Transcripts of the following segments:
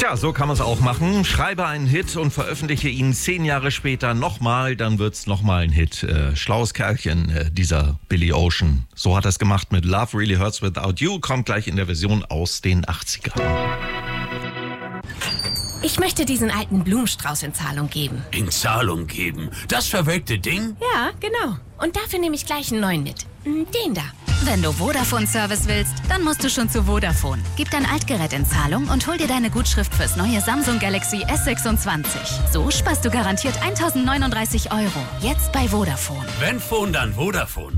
Tja, so kann man es auch machen. Schreibe einen Hit und veröffentliche ihn 10 Jahre später nochmal, dann wird's nochmal ein Hit. Schlaues Kerlchen, dieser Billy Ocean. So hat er es gemacht mit Love Really Hurts Without You, kommt gleich in der Version aus den 80ern. Ich möchte diesen alten Blumenstrauß in Zahlung geben. In Zahlung geben? Das verwelkte Ding? Ja, genau. Und dafür nehme ich gleich einen neuen mit. Den da. Wenn du Vodafone-Service willst, dann musst du schon zu Vodafone. Gib dein Altgerät in Zahlung und hol dir deine Gutschrift fürs neue Samsung Galaxy S26. So sparst du garantiert 1.039 €. Jetzt bei Vodafone. Wenn Phone, dann Vodafone.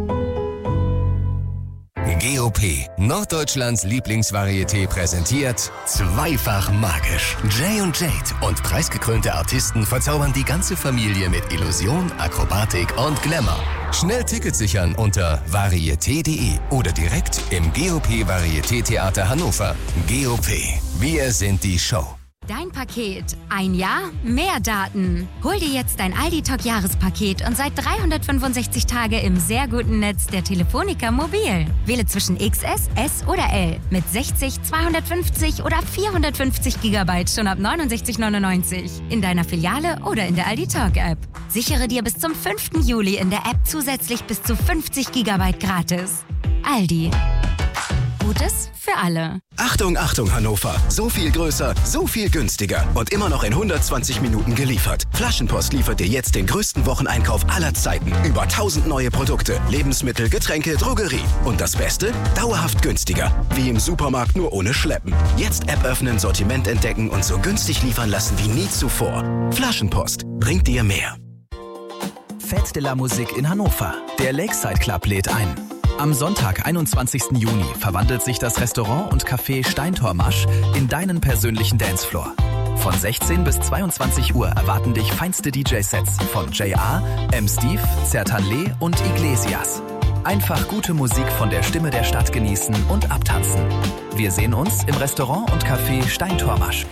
GOP, Norddeutschlands Lieblingsvarieté, präsentiert Zweifach magisch. Jay und Jade und preisgekrönte Artisten verzaubern die ganze Familie mit Illusion, Akrobatik und Glamour. Schnell Tickets sichern unter varieté.de oder direkt im GOP Varieté Theater Hannover. GOP, wir sind die Show. Dein Paket. Ein Jahr, mehr Daten. Hol dir jetzt dein Aldi-Talk-Jahrespaket und seit 365 Tage im sehr guten Netz der Telefonica Mobil. Wähle zwischen XS, S oder L mit 60, 250 oder 450 GB schon ab 69,99 € in deiner Filiale oder in der Aldi-Talk-App. Sichere dir bis zum 5. Juli in der App zusätzlich bis zu 50 GB gratis. Aldi. Gutes für alle. Achtung, Achtung, Hannover. So viel größer, so viel günstiger und immer noch in 120 Minuten geliefert. Flaschenpost liefert dir jetzt den größten Wocheneinkauf aller Zeiten. Über 1000 neue Produkte, Lebensmittel, Getränke, Drogerie. Und das Beste? Dauerhaft günstiger. Wie im Supermarkt, nur ohne Schleppen. Jetzt App öffnen, Sortiment entdecken und so günstig liefern lassen wie nie zuvor. Flaschenpost bringt dir mehr. Fête de la Musique in Hannover. Der Lakeside Club lädt ein. Am Sonntag, 21. Juni, verwandelt sich das Restaurant und Café Steintormasch in deinen persönlichen Dancefloor. Von 16 bis 22 Uhr erwarten dich feinste DJ-Sets von JR, M. Steve, Zertanle und Iglesias. Einfach gute Musik von der Stimme der Stadt genießen und abtanzen. Wir sehen uns im Restaurant und Café Steintormasch.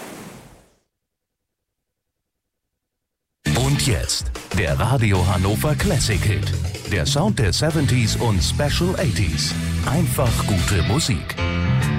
Und jetzt der Radio Hannover Classic Hit. Der Sound der 70s und Special 80s. Einfach gute Musik.